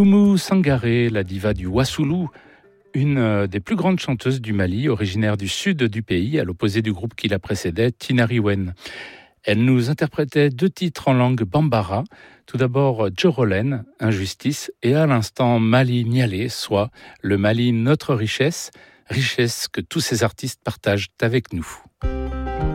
Oumou Sangaré, la diva du Wassoulou, une des plus grandes chanteuses du Mali, originaire du sud du pays, à l'opposé du groupe qui la précédait, Tinariwen. Elle nous interprétait 2 titres en langue bambara. Tout d'abord Djorolen, Injustice, et à l'instant Mali Nialé, soit le Mali notre richesse, richesse que tous ces artistes partagent avec nous.